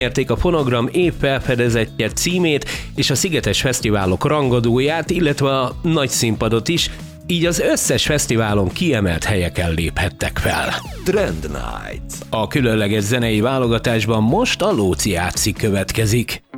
Nyerték a Fonogram év felfedezettje címét és a Szigetes Fesztiválok rangadóját, illetve a nagy színpadot is, így az összes fesztiválon kiemelt helyeken léphettek fel. Trend Night. A különleges zenei válogatásban most a Lóci Átszik következik.